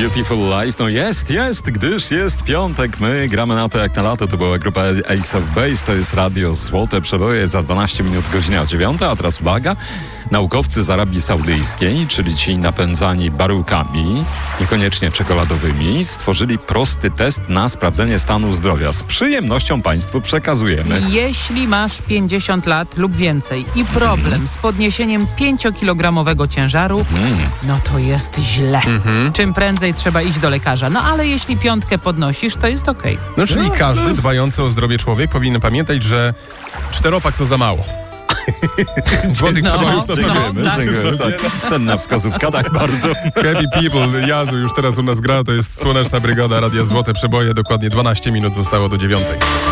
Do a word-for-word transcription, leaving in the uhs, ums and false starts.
Beautiful Life, no jest, jest, gdyż jest piątek, my gramy na to jak na lato, to była grupa Ace of Base, to jest radio Złote Przeboje, za dwanaście minut godzina dziewiąta, a teraz uwaga, naukowcy z Arabii Saudyjskiej, czyli ci napędzani baryłkami, niekoniecznie czekoladowymi, stworzyli prosty test na sprawdzenie stanu zdrowia. Z przyjemnością Państwu przekazujemy. Jeśli masz pięćdziesiąt lat lub więcej i problem mm. z podniesieniem pięciokilogramowego ciężaru, mm. no to jest źle. Mm-hmm. Czym prędzej trzeba iść do lekarza. No ale jeśli piątkę podnosisz, to jest okej. Okay. No czyli no, każdy jest... dbający o zdrowie człowiek powinien pamiętać, że czteropak to za mało. Złotych no, przebojów to dziękujemy, to tak. dziękujemy, tak. Cenna wskazówka, tak bardzo. Happy People, Jazu już teraz u nas gra, to jest Słoneczna Brygada Radia Złote Przeboje, dokładnie dwanaście minut zostało do dziewiątej.